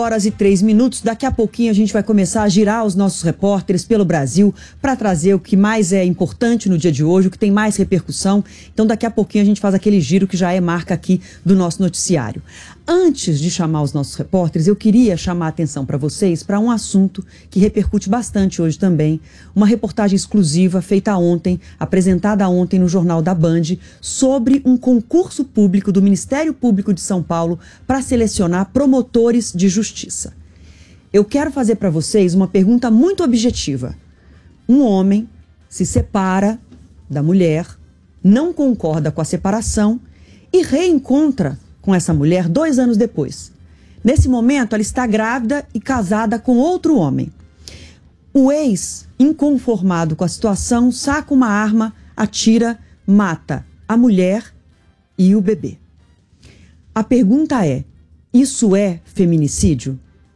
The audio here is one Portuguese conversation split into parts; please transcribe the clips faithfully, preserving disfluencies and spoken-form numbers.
Horas e três minutos, daqui a pouquinho a gente vai começar a girar os nossos repórteres pelo Brasil para trazer o que mais é importante no dia de hoje, o que tem mais repercussão. Então daqui a pouquinho a gente faz aquele giro que já é marca aqui do nosso noticiário. Antes de chamar os nossos repórteres, eu queria chamar a atenção para vocês para um assunto que repercute bastante hoje também. Uma reportagem exclusiva feita ontem, apresentada ontem no Jornal da Band, sobre um concurso público do Ministério Público de São Paulo para selecionar promotores de justiça. Eu quero fazer para vocês uma pergunta muito objetiva. Um homem se separa da mulher, não concorda com a separação e reencontra com essa mulher dois anos depois. Nesse momento, ela está grávida e casada com outro homem. O ex, inconformado com a situação, saca uma arma, atira, mata a mulher e o bebê. A pergunta é: isso é feminicídio?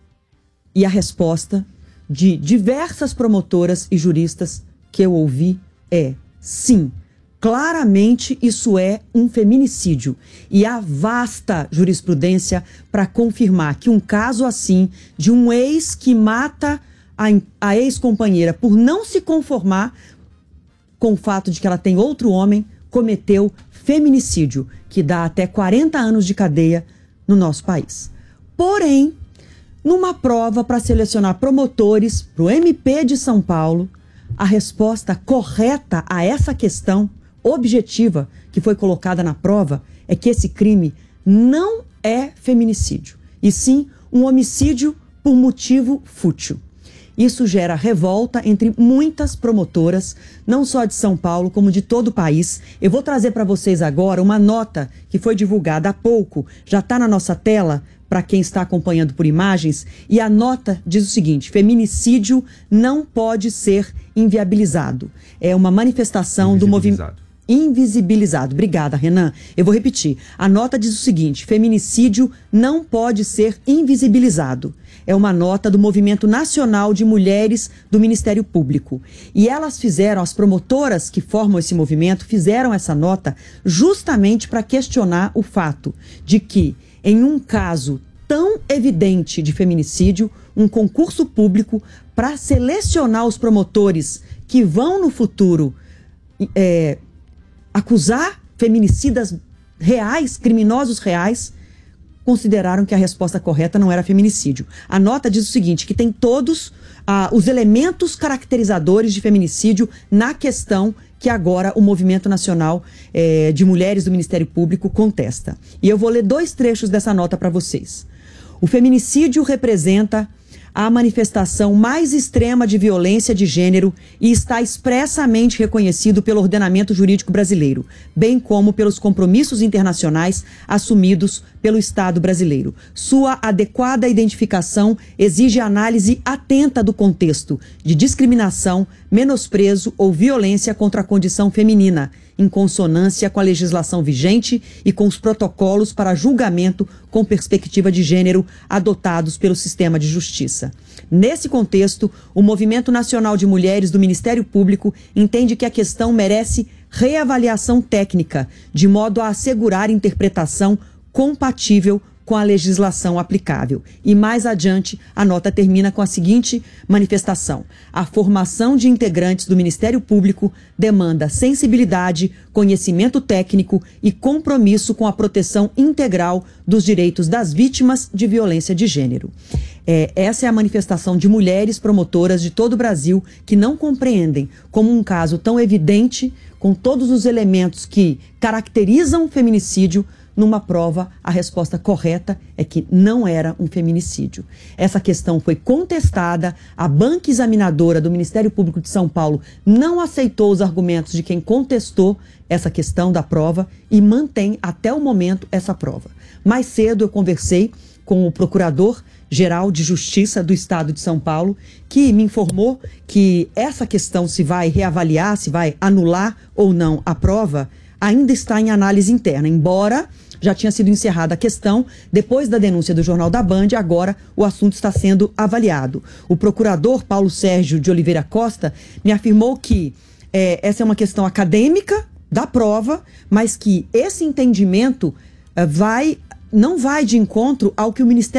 E a resposta de diversas promotoras e juristas que eu ouvi é sim. Claramente isso é um feminicídio. E há vasta jurisprudência para confirmar que um caso assim, de um ex que mata a, a ex-companheira por não se conformar com o fato de que ela tem outro homem, cometeu feminicídio, que dá até quarenta anos de cadeia no nosso país. Porém, numa prova para selecionar promotores para o M P de São Paulo, a resposta correta a essa questão objetiva que foi colocada na prova é que esse crime não é feminicídio, e sim um homicídio por motivo fútil. Isso gera revolta entre muitas promotoras, não só de São Paulo, como de todo o país. Eu vou trazer para vocês agora uma nota que foi divulgada há pouco, já está na nossa tela, para quem está acompanhando por imagens, e a nota diz o seguinte: feminicídio não pode ser inviabilizado. É uma manifestação do movimento... Invisibilizado. Obrigada, Renan. Eu vou repetir. A nota diz o seguinte: feminicídio não pode ser invisibilizado. É uma nota do Movimento Nacional de Mulheres do Ministério Público. E elas fizeram, as promotoras que formam esse movimento, fizeram essa nota justamente para questionar o fato de que, em um caso tão evidente de feminicídio, um concurso público para selecionar os promotores que vão no futuro é, acusar feminicidas reais, criminosos reais, consideraram que a resposta correta não era feminicídio. A nota diz o seguinte, que tem todos ah, os elementos caracterizadores de feminicídio na questão que agora o Movimento Nacional eh, de Mulheres do Ministério Público contesta. E eu vou ler dois trechos dessa nota para vocês. O feminicídio representa a manifestação mais extrema de violência de gênero e está expressamente reconhecido pelo ordenamento jurídico brasileiro, bem como pelos compromissos internacionais assumidos pelo Estado brasileiro. Sua adequada identificação exige análise atenta do contexto de discriminação, menosprezo ou violência contra a condição feminina, em consonância com a legislação vigente e com os protocolos para julgamento com perspectiva de gênero adotados pelo sistema de justiça. Nesse contexto, o Movimento Nacional de Mulheres do Ministério Público entende que a questão merece reavaliação técnica, de modo a assegurar interpretação compatível com a legislação aplicável. E mais adiante, a nota termina com a seguinte manifestação: a formação de integrantes do Ministério Público demanda sensibilidade, conhecimento técnico e compromisso com a proteção integral dos direitos das vítimas de violência de gênero. É, essa é a manifestação de mulheres promotoras de todo o Brasil que não compreendem como um caso tão evidente, com todos os elementos que caracterizam o feminicídio, numa prova, a resposta correta é que não era um feminicídio. Essa questão foi contestada, a banca examinadora do Ministério Público de São Paulo não aceitou os argumentos de quem contestou essa questão da prova e mantém até o momento essa prova. Mais cedo eu conversei com o Procurador-Geral de Justiça do Estado de São Paulo, que me informou que essa questão, se vai reavaliar, se vai anular ou não a prova, ainda está em análise interna, embora já tinha sido encerrada a questão depois da denúncia do Jornal da Band. Agora o assunto está sendo avaliado. O procurador Paulo Sérgio de Oliveira Costa me afirmou que é, essa é uma questão acadêmica da prova, mas que esse entendimento é, vai, não vai de encontro ao que o Ministério